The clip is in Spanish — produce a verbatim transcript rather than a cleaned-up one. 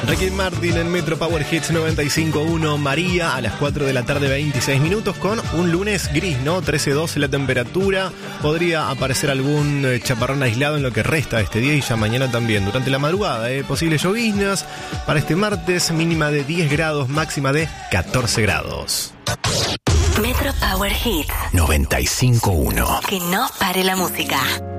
Ricky Martin en Metro Power Hits noventa y cinco punto uno. María a las cuatro de la tarde, veintiséis minutos, con un lunes gris, ¿no? trece doce la temperatura. Podría aparecer algún eh, chaparrón aislado en lo que resta de este día y ya mañana también. Durante la madrugada, ¿eh? Posibles lloviznas para este martes, mínima de diez grados, máxima de catorce grados. Metro Power Hits noventa y cinco punto uno. Que no pare la música.